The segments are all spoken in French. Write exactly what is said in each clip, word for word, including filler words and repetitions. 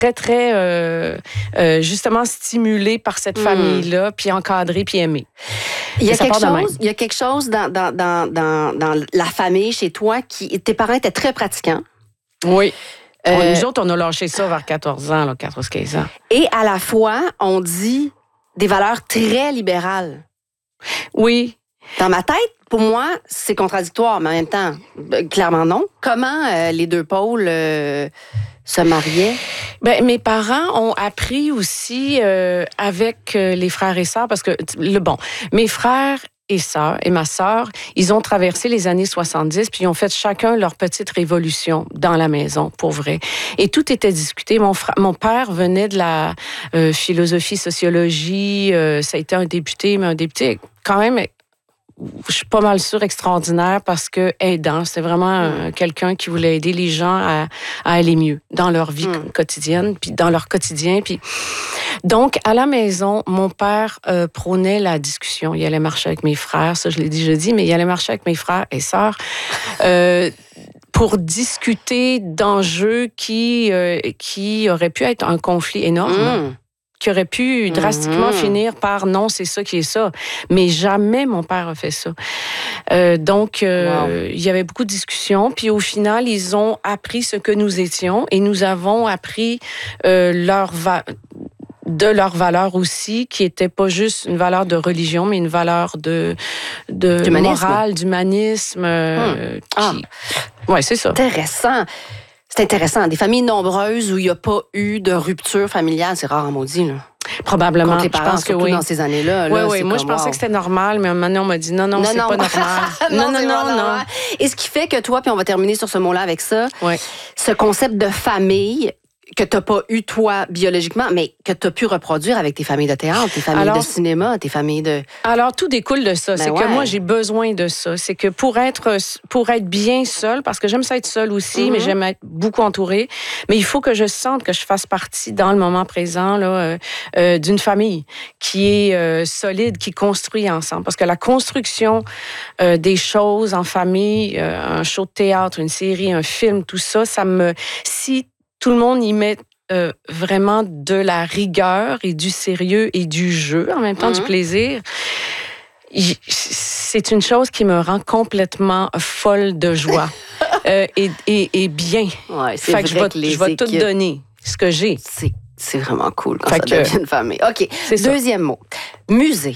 très, très, euh, euh, justement, stimulée par cette mmh. famille-là, puis encadrée, puis aimée. Il y, a quelque chose, il y a quelque chose dans, dans, dans, dans, dans la famille, chez toi, qui... Tes parents étaient très pratiquants. Oui. Euh, Nous autres, on a lâché ça vers quatorze ans, là, quatorze quinze ans. Et à la fois, on dit des valeurs très libérales. Oui. Dans ma tête, pour moi, c'est contradictoire, mais en même temps, clairement non. Comment euh, les deux pôles euh, se mariaient? Ben, mes parents ont appris aussi euh, avec euh, les frères et sœurs, parce que, le bon, mes frères et sœurs et ma sœur, ils ont traversé les années soixante-dix, puis ils ont fait chacun leur petite révolution dans la maison, pour vrai. Et tout était discuté. Mon, frère, mon père venait de la euh, philosophie, sociologie, euh, ça a été un député, mais un député quand même... Je suis pas mal sûre extraordinaire parce que aidant, c'était vraiment mm. euh, quelqu'un qui voulait aider les gens à, à aller mieux dans leur vie mm. quotidienne, puis dans leur quotidien. Puis donc à la maison, mon père euh, prônait la discussion. Il allait marcher avec mes frères, ça je l'ai déjà dit, mais il allait marcher avec mes frères et sœurs. Euh, pour discuter d'enjeux qui euh, qui auraient pu être un conflit énorme. Mm. Qui aurait pu drastiquement mm-hmm. finir par non, c'est ça qui est ça. Mais jamais mon père a fait ça. Euh, donc, euh, wow. il y avait beaucoup de discussions. Puis au final, ils ont appris ce que nous étions et nous avons appris euh, leur va- de leur valeur aussi, qui était pas juste une valeur de religion, mais une valeur de, de d'humanisme. morale, d'humanisme. Euh, hum. Ah. qui... Oui, c'est ça. Intéressant. C'est intéressant. Des familles nombreuses où il n'y a pas eu de rupture familiale, c'est rare en maudit, là. Probablement. Contre les parents, je pense que surtout oui. dans ces années-là. Oui, là, oui. Moi, comme, je pensais wow. que c'était normal, mais maintenant, on m'a dit non, non, non c'est non. pas normal. non, non, non, non, non. Et ce qui fait que toi, puis on va terminer sur ce mot-là avec ça, oui. ce concept de famille que tu n'as pas eu, toi, biologiquement, mais que tu as pu reproduire avec tes familles de théâtre, tes familles alors, de cinéma, tes familles de... Alors, tout découle de ça. Ben c'est ouais. que moi, j'ai besoin de ça. C'est que pour être, pour être bien seule, parce que j'aime ça être seule aussi, mm-hmm. mais j'aime être beaucoup entourée, mais il faut que je sente que je fasse partie, dans le moment présent, là, euh, euh, d'une famille qui est euh, solide, qui construit ensemble. Parce que la construction euh, des choses en famille, euh, un show de théâtre, une série, un film, tout ça, ça me... Si tout le monde y met euh, vraiment de la rigueur et du sérieux et du jeu, en même temps mm-hmm. du plaisir. C'est une chose qui me rend complètement folle de joie euh, et, et, et bien. Ouais, c'est fait vrai que je vais, que les je vais équipes... tout donner, ce que j'ai. C'est, c'est vraiment cool quand fait ça que... devient une famille. OK, c'est deuxième ça. mot. Musée.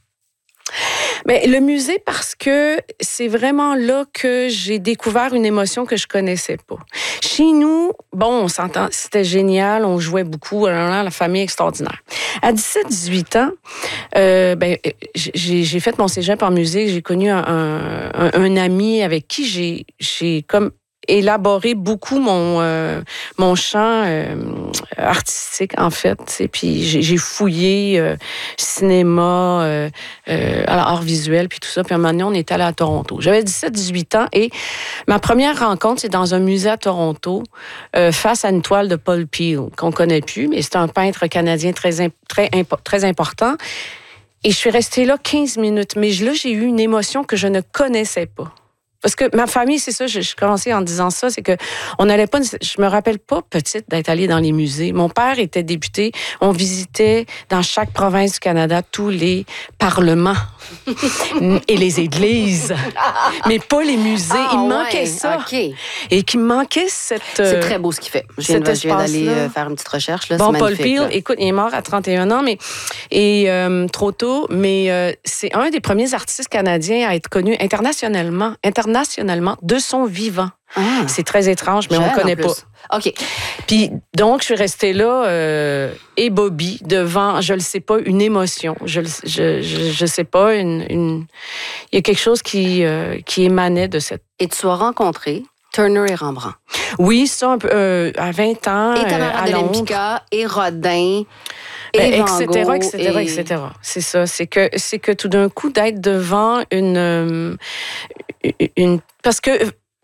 Mais le musée, parce que c'est vraiment là que j'ai découvert une émotion que je connaissais pas. Chez nous, bon, on s'entend, c'était génial, on jouait beaucoup, la famille extraordinaire. À dix-sept dix-huit ans, euh, ben, j'ai, j'ai fait mon cégep en musée, j'ai connu un, un, un ami avec qui j'ai, j'ai comme élaboré beaucoup mon euh, mon champ euh, artistique en fait, et puis j'ai, j'ai fouillé euh, cinéma, euh, euh, art visuel puis tout ça. Puis à un moment donné, on est allé à Toronto. J'avais dix-sept dix-huit ans et ma première rencontre c'est dans un musée à Toronto euh, face à une toile de Paul Peel qu'on connaît plus, mais c'est un peintre canadien très très très important. Et je suis restée là quinze minutes, mais là j'ai eu une émotion que je ne connaissais pas. Parce que ma famille, c'est ça, je, je commençais en disant ça, c'est que on n'allait pas, je me rappelle pas petite d'être allée dans les musées. Mon père était député, on visitait dans chaque province du Canada tous les parlements et les églises, mais pas les musées. Ah, Il me manquait ouais, ça. Okay. Et qu'il me manquait cette... C'est très beau ce qu'il fait. Je viens, de, je viens d'aller euh, faire une petite recherche. Là, bon, c'est Paul Peel, là. écoute, il est mort à trente et un ans, mais et euh, trop tôt, mais euh, c'est un des premiers artistes canadiens à être connu internationalement, internationalement de son vivant. Ah, c'est très étrange, mais on ne connaît pas. OK. Puis, donc, je suis restée là, euh, et Bobby, devant, je ne le sais pas, une émotion. Je ne je, je, je sais pas, une, une... il y a quelque chose qui, euh, qui émanait de cette... Et tu as rencontré Turner et Rembrandt. Oui, ça, un peu, euh, à vingt ans, et Tamara euh, de Lempicka, et Rodin... Ben, et cetera, et cetera, et cetera. C'est ça. C'est que, c'est que tout d'un coup, d'être devant une, une... Parce que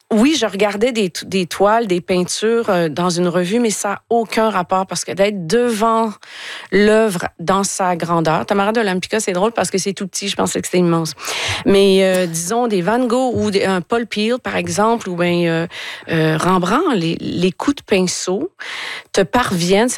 oui, je regardais des, des toiles, des peintures euh, dans une revue, mais ça n'a aucun rapport parce que d'être devant l'œuvre dans sa grandeur. Tamara de Lempicka, c'est drôle parce que c'est tout petit, je pensais que c'était immense. Mais euh, disons des Van Gogh ou des, un Paul Peel, par exemple, ou bien euh, euh, Rembrandt, les, les coups de pinceau te parviennent.